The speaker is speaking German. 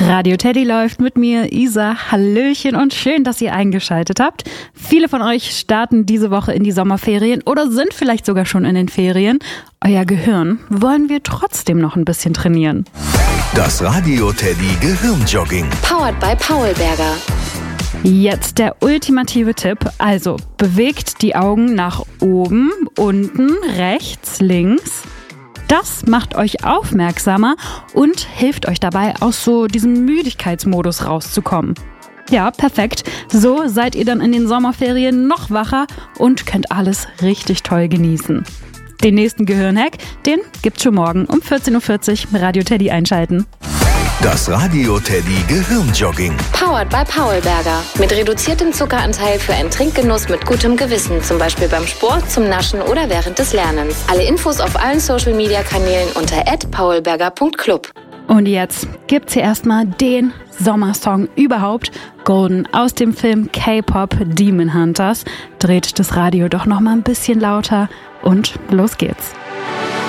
Radio Teddy läuft mit mir, Isa. Hallöchen und schön, dass ihr eingeschaltet habt. Viele von euch starten diese Woche in die Sommerferien oder sind vielleicht sogar schon in den Ferien. Euer Gehirn wollen wir trotzdem noch ein bisschen trainieren. Das Radio Teddy Gehirnjogging. Powered by Paulberger. Jetzt der ultimative Tipp. Also bewegt die Augen nach oben, unten, rechts, links. Das macht euch aufmerksamer und hilft euch dabei, aus so diesem Müdigkeitsmodus rauszukommen. Ja, perfekt. So seid ihr dann in den Sommerferien noch wacher und könnt alles richtig toll genießen. Den nächsten Gehirnhack, den gibt's schon morgen um 14.40 Uhr Radio Teddy einschalten. Das Radio Teddy Gehirnjogging. Powered by Paulberger. Mit reduziertem Zuckeranteil für einen Trinkgenuss mit gutem Gewissen. Zum Beispiel beim Sport, zum Naschen oder während des Lernens. Alle Infos auf allen Social-Media-Kanälen unter @paulberger.club. Und jetzt gibt's hier erstmal den Sommersong überhaupt. Golden aus dem Film K-Pop Demon Hunters. Dreht das Radio doch noch mal ein bisschen lauter und los geht's.